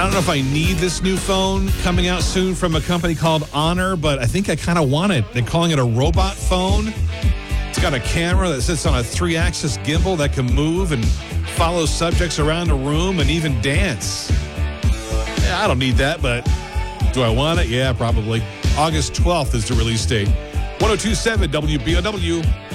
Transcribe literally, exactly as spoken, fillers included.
don't know if I need this new phone coming out soon from a company called Honor, but I think I kind of want it. They're calling it a robot phone. It's got a camera that sits on a three-axis gimbal that can move and follow subjects around the room and even dance. Yeah, I don't need that, but do I want it? Yeah, probably. August twelfth is the release date. one oh two point seven W B O W.